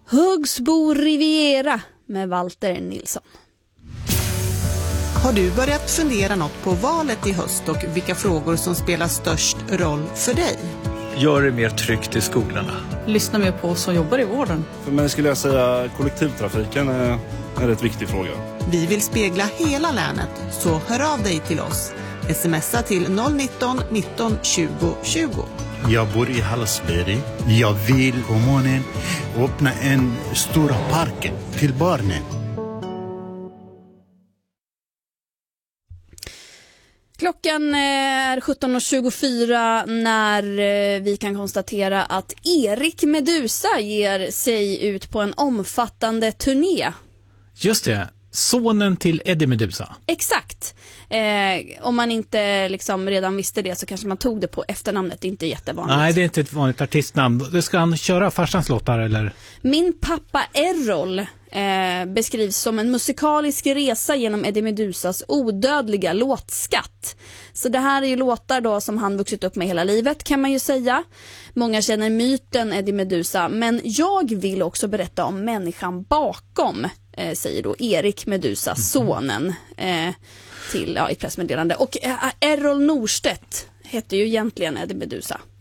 Högsbo Riviera med Walter Nilsson. Har du börjat fundera något på valet i höst och vilka frågor som spelar störst roll för dig? Gör det mer tryggt i skolorna. Lyssna mer på oss som jobbar i vården. För mig skulle jag säga kollektivtrafiken är en rätt viktig fråga. Vi vill spegla hela länet, så hör av dig till oss. Smsa till 019 19 20 20. Jag bor i Hallsberg. Jag vill kommunen öppna en stor park till barnen. Klockan är 17.24 när vi kan konstatera att Erik Meduza ger sig ut på en omfattande turné. Just det, sonen till Eddie Meduza. Exakt. Om man inte liksom redan visste det så kanske man tog det på efternamnet. Det är inte jättevanligt. Nej, det är inte ett vanligt artistnamn. Det ska han köra farsans låtar eller? Min pappa Errol beskrivs som en musikalisk resa genom Eddie Meduzas odödliga låtskatt. Så det här är ju låtar då som han vuxit upp med hela livet, kan man ju säga. Många känner myten Eddie Meduza, men jag vill också berätta om människan bakom, säger då Erik Meduza, sonen till i pressmeddelande. Och Errol Norstedt hette ju egentligen Eddie Meduza.